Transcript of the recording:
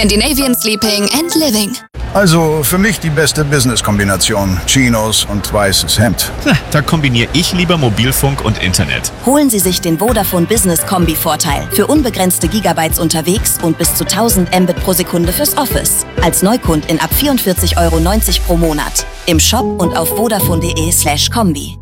Scandinavian Sleeping and Living. Also für mich die beste Business-Kombination. Chinos und weißes Hemd. Da kombiniere ich lieber Mobilfunk und Internet. Holen Sie sich den Vodafone Business Kombi-Vorteil für unbegrenzte Gigabytes unterwegs und bis zu 1000 Mbit pro Sekunde fürs Office. Als Neukundin ab 44,90 € pro Monat. Im Shop und auf vodafone.de/kombi.